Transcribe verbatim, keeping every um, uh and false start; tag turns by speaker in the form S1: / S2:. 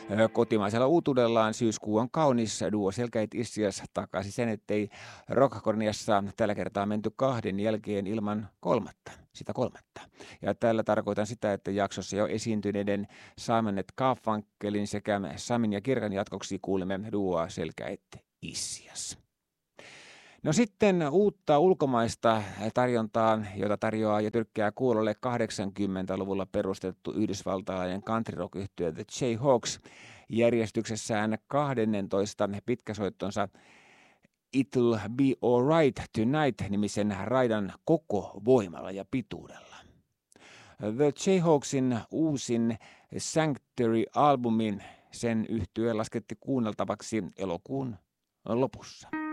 S1: Kotimaisella uutuudellaan Syyskuu on kaunis duo Selkäit Issias takaisin sen, ettei Rockkorniassa tällä kertaa menty kahden jälkeen ilman kolmatta, sitä kolmatta. Ja tällä tarkoitan sitä, että jaksossa jo esiintyneiden Simon et Garfunkelin sekä Samin ja Kirkan jatkoksi kuulemme duoa Selkäit Issias. No sitten uutta ulkomaista tarjontaa, jota tarjoaa ja tyrkkää kuulolle kahdeksankymmentäluvulla perustettu yhdysvaltalainen country rock-yhtye The Jayhawks järjestyksessään kahdennentoista pitkäsoittonsa It'll Be Alright Tonight -nimisen raidan koko voimalla ja pituudella. The Jayhawksin uusin Sanctuary-albumin sen yhtye lasketti kuunneltavaksi elokuun lopussa.